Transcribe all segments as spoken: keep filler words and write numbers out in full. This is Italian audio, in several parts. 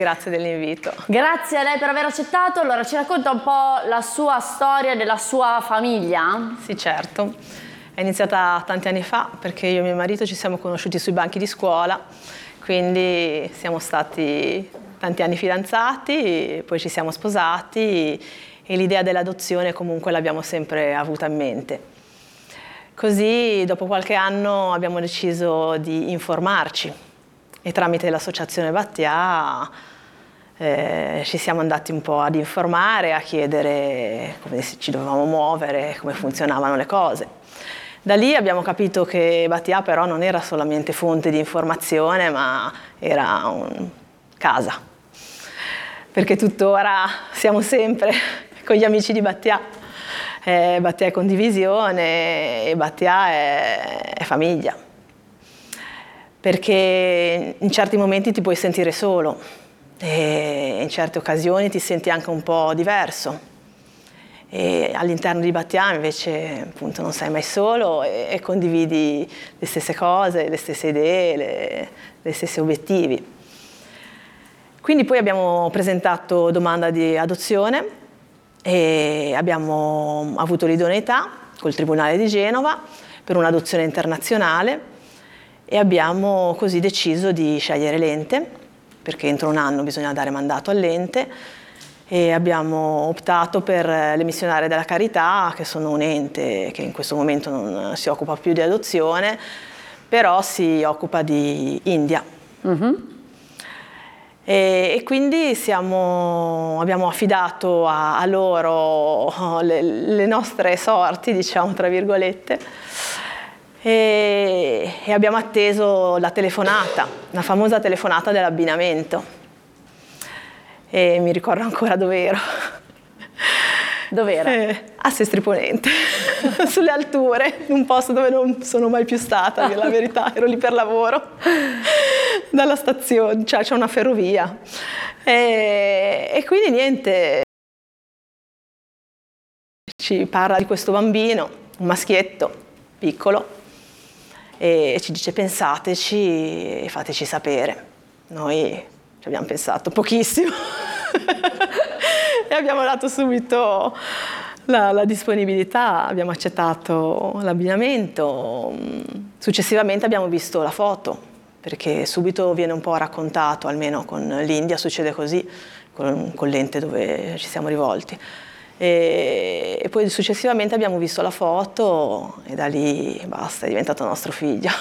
Grazie dell'invito. Grazie a lei per aver accettato. Allora, ci racconta un po' la sua storia della sua famiglia? Sì, certo. È iniziata tanti anni fa perché io e mio marito ci siamo conosciuti sui banchi di scuola, quindi siamo stati tanti anni fidanzati, poi ci siamo sposati e l'idea dell'adozione comunque l'abbiamo sempre avuta in mente. Così dopo qualche anno abbiamo deciso di informarci e tramite l'associazione Battià eh, ci siamo andati un po' ad informare, a chiedere come ci dovevamo muovere, come funzionavano le cose. Da lì abbiamo capito che Battià però non era solamente fonte di informazione, ma era un casa, perché tuttora siamo sempre con gli amici di Battià. Eh, Battià è condivisione e Battià è, è famiglia, perché in certi momenti ti puoi sentire solo e in certe occasioni ti senti anche un po' diverso e all'interno di Battià invece appunto non sei mai solo e, e condividi le stesse cose, le stesse idee, le, le stessi obiettivi. Quindi poi abbiamo presentato domanda di adozione e abbiamo avuto l'idoneità col Tribunale di Genova per un'adozione internazionale e abbiamo così deciso di scegliere l'ente, perché entro un anno bisogna dare mandato all'ente, e abbiamo optato per le missionarie della carità, che sono un ente che in questo momento non si occupa più di adozione, però si occupa di India. Mm-hmm. E, e quindi siamo, abbiamo affidato a, a loro le, le nostre sorti, diciamo tra virgolette, e, e abbiamo atteso la telefonata, la famosa telefonata dell'abbinamento. E mi ricordo ancora dove ero. Dov'era? Eh, a Sestri Ponente, sulle alture, in un posto dove non sono mai più stata, la verità, ero lì per lavoro, dalla stazione, cioè c'è una ferrovia. E, e quindi niente, ci parla di questo bambino, un maschietto, piccolo, e ci dice pensateci e fateci sapere. Noi ci abbiamo pensato pochissimo e abbiamo dato subito la, la disponibilità, abbiamo accettato l'abbinamento. Successivamente abbiamo visto la foto, perché subito viene un po' raccontato, almeno con l'India succede così, con, con l'ente dove ci siamo rivolti. E, e poi successivamente abbiamo visto la foto e da lì basta, è diventato nostro figlio.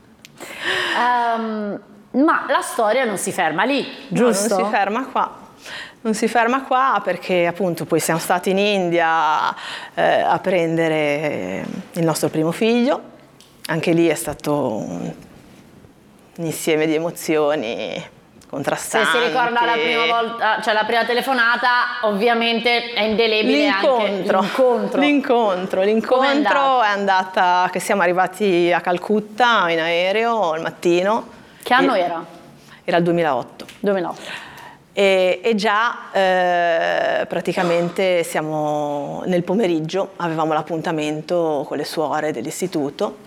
Um, ma la storia non si ferma lì, giusto? No, non si ferma qua. Non si ferma qua perché appunto poi siamo stati in India eh, a prendere il nostro primo figlio. Anche lì è stato un, un insieme di emozioni contrastanti. Se si ricorda la prima volta, cioè la prima telefonata, ovviamente è indelebile anche l'incontro. L'incontro, l'incontro è andata che siamo arrivati a Calcutta in aereo al mattino. Che anno era? Era il duemilaotto. duemilaotto. E, e già eh, praticamente siamo nel pomeriggio, avevamo l'appuntamento con le suore dell'istituto.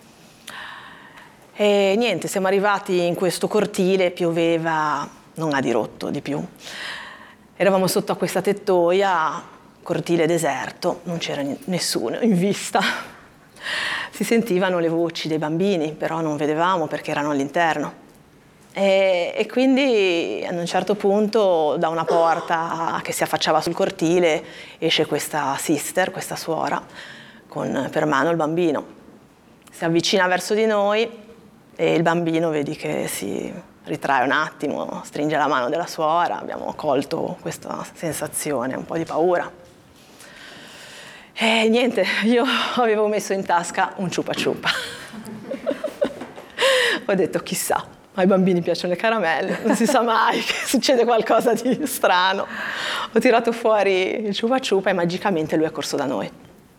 E niente, siamo arrivati in questo cortile, pioveva non a dirotto di più. Eravamo sotto a questa tettoia, cortile deserto, non c'era nessuno in vista. Si sentivano le voci dei bambini, però non vedevamo perché erano all'interno. E, e quindi ad un certo punto da una porta che si affacciava sul cortile esce questa sister, questa suora, con per mano il bambino. Si avvicina verso di noi e il bambino vedi che si ritrae un attimo, stringe la mano della suora, abbiamo colto questa sensazione, un po' di paura. E niente, io avevo messo in tasca un ciupa ciupa. Ho detto chissà, ai bambini piacciono le caramelle, non si sa mai che succede qualcosa di strano. Ho tirato fuori il ciupa ciupa e magicamente lui è corso da noi.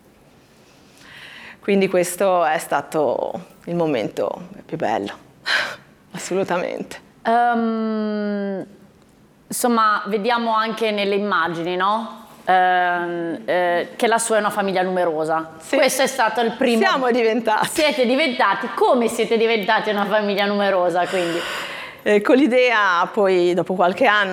Quindi questo è stato il momento più bello, assolutamente. Um, insomma, vediamo anche nelle immagini, no? Uh, uh, che la sua è una famiglia numerosa. Sì. Questo è stato il primo. Siamo diventati. Siete diventati. Come siete diventati una famiglia numerosa, quindi? Eh, con l'idea poi dopo qualche anno